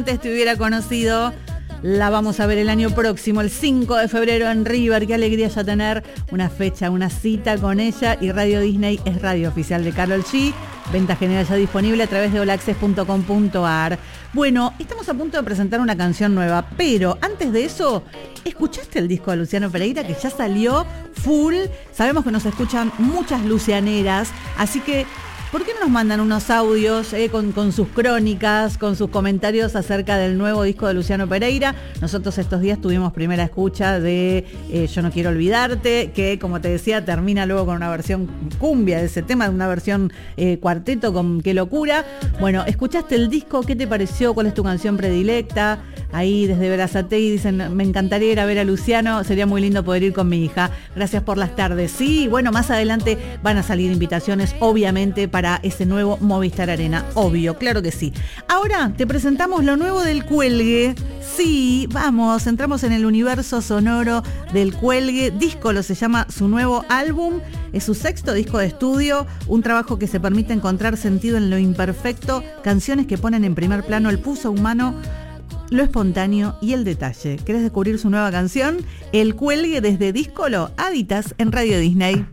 antes te hubiera conocido, la vamos a ver el año próximo, el 5 de febrero en River. Qué alegría ya tener una fecha, una cita con ella. Y Radio Disney es radio oficial de Karol G. Venta general ya disponible a través de allAccess.com.ar. Bueno, estamos a punto de presentar una canción nueva, pero antes de eso, ¿escuchaste el disco de Luciano Pereira que ya salió full? Sabemos que nos escuchan muchas lucianeras, así que ¿por qué no nos mandan unos audios con sus crónicas, con sus comentarios acerca del nuevo disco de Luciano Pereira? Nosotros estos días tuvimos primera escucha de Yo no quiero olvidarte, que como te decía termina luego con una versión cumbia de ese tema, una versión cuarteto con Qué locura. Bueno, ¿escuchaste el disco? ¿Qué te pareció? ¿Cuál es tu canción predilecta? Ahí desde Berazategui dicen, me encantaría ir a ver a Luciano, sería muy lindo poder ir con mi hija. Gracias por las tardes. Sí, bueno, más adelante van a salir invitaciones, obviamente, para ese nuevo Movistar Arena. Obvio, claro que sí. Ahora te presentamos lo nuevo del Cuelgue. Sí, vamos, entramos en el universo sonoro del Cuelgue. Díscolo se llama su nuevo álbum. Es su sexto disco de estudio, un trabajo que se permite encontrar sentido en lo imperfecto, canciones que ponen en primer plano el pulso humano, lo espontáneo y el detalle. ¿Querés descubrir su nueva canción? El Cuelgue desde Díscolo, Hábitats en Radio Disney.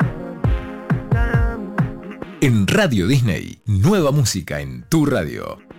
En Radio Disney, nueva música en tu radio.